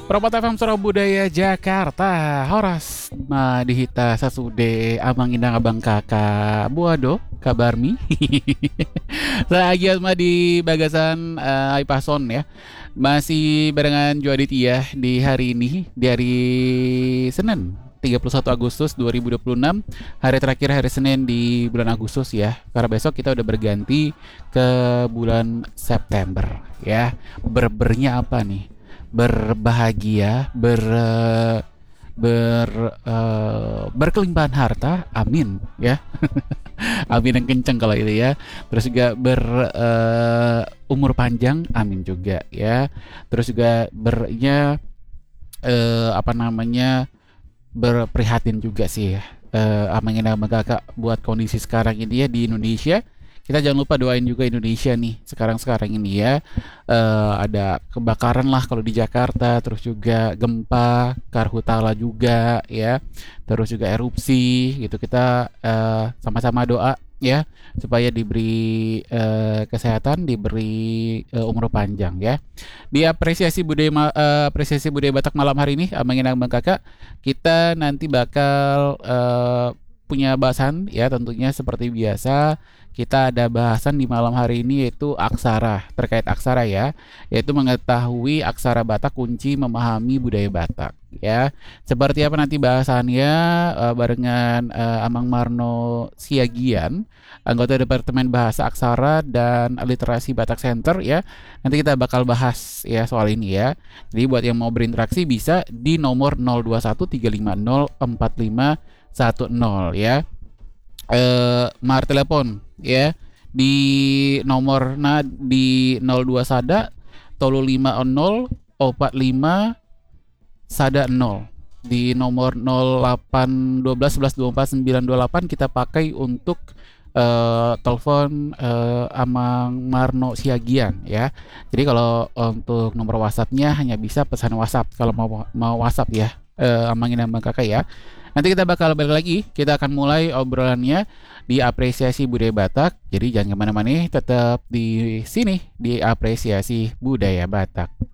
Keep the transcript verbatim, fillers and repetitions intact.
Perapatan F M Surau Budaya Jakarta Horas Madihita Sasude Amang Indang Abang Kakak Buado Kabarmi Lagi asma di Bagasan uh, Aipason ya. Masih barengan Jo Aditya di hari ini, di hari Senin tiga puluh satu Agustus dua ribu dua puluh enam, hari terakhir hari Senin di bulan Agustus ya. Karena besok kita udah berganti ke bulan September ya. Berbernya apa nih? Berbahagia, ber ber eh, berkelimpahan harta, amin ya. Amin yang kenceng kalau itu ya. Terus juga ber eh, umur panjang, amin juga ya. Terus juga bernya eh, apa namanya berprihatin juga sih ya. Eh, amangin sama kakak buat kondisi sekarang ini ya di Indonesia. Kita jangan lupa doain juga Indonesia nih sekarang-sekarang ini ya. Eh, ada kebakaran lah kalau di Jakarta, terus juga gempa, karhutala juga ya. Terus juga erupsi gitu. Kita eh, sama-sama doa ya supaya diberi eh, kesehatan, diberi eh, umur panjang ya. Di apresiasi budaya ma- eh, apresiasi budaya Batak malam hari ini, Amangin Abang Kakak, kita nanti bakal eh, punya bahasan ya tentunya seperti biasa. Kita ada bahasan di malam hari ini yaitu aksara, terkait aksara ya, yaitu mengetahui aksara Batak kunci memahami budaya Batak ya. Seperti apa nanti bahasannya eh, barengan eh, Amang Marno Siagian, anggota Departemen Bahasa Aksara dan Literasi Batak Center ya. Nanti kita bakal bahas ya soal ini ya. Jadi buat yang mau berinteraksi bisa di nomor nol dua satu tiga lima nol empat lima satu nol ya. Eh mar telepon ya di nomor na di nol dua sada tolu lima nol empat lima sada nol, di nomor nol delapan satu dua sebelas dua puluh empat sembilan dua puluh delapan kita pakai untuk uh, telepon uh, Amang Marno Siagian ya. Jadi kalau untuk nomor WhatsApp-nya hanya bisa pesan WhatsApp kalau mau mau WhatsApp ya, uh, Amangin Abang Kakak ya. Nanti kita bakal balik lagi, kita akan mulai obrolannya di apresiasi budaya Batak. Jadi jangan kemana-mana, tetap di sini di apresiasi budaya Batak.